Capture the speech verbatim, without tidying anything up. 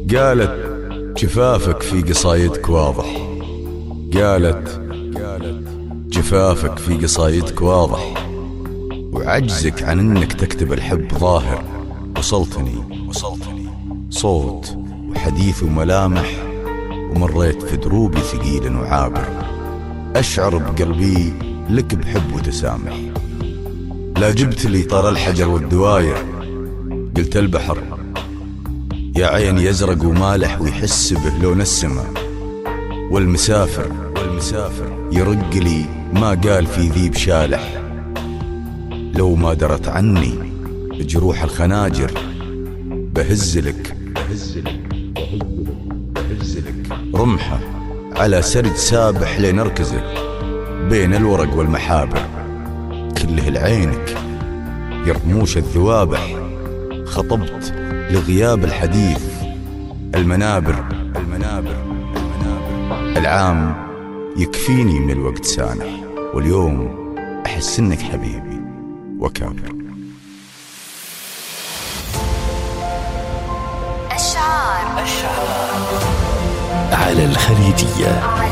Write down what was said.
قالت جفافك في قصايدك واضح، قالت جفافك في قصايدك واضح، وعجزك عن انك تكتب الحب ظاهر. وصلتني وصلتني صوت وحديث وملامح، ومريت في دروبي ثقيل وعابر، أشعر بقلبي لك بحب وتسامح. لا جبت لي طار الحجر والدواير، قلت البحر يا عين يزرق ومالح ويحس به لون السماء. والمسافر والمسافر يرق لي ما قال في ذيب شالح، لو ما درت عني بجروح الخناجر بهزلك بهزلك بهزلك رمحة على سرد سابح لنركزه بين الورق والمحابر. كله لعينك يا رموش الذوابح، خطبت لغياب الحديث المنابر المنابر المنابر. العام يكفيني من الوقت سانح، واليوم أحس إنك حبيبي وكابر. الشعار على الخليجية.